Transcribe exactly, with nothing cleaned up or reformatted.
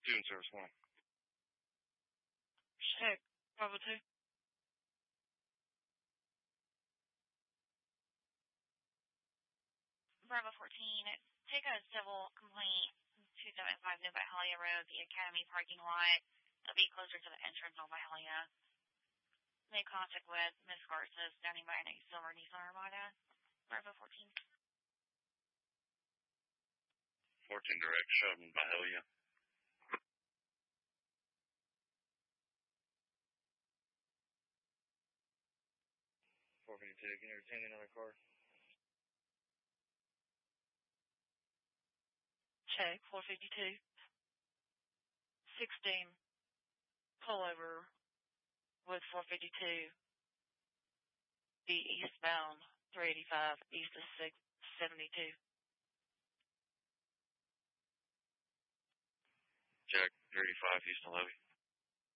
Student service one. Check. Bravo two. Bravo fourteen. Take a civil complaint two seventy-five New Byhalia Road, the Academy parking lot. It'll be closer to the entrance on Byhalia. Make contact with Miss Garza, standing by in a silver Nissan Armada. Bravo fourteen. fourteen direct, Sheldon, Byhalia. four fifty-two, can you retain another car? Check. four fifty-two. sixteen. Pull over with four fifty-two. Be eastbound three eighty-five, east of six seventy-two. Jack, thirty-five, Houston Levy.